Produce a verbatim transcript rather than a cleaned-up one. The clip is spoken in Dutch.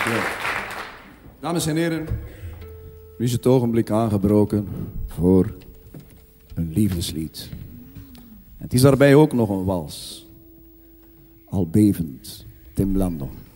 Dames en heren, nu is het ogenblik aangebroken voor een liefdeslied. Het is daarbij ook nog een wals. Al bevend, Tim Landon.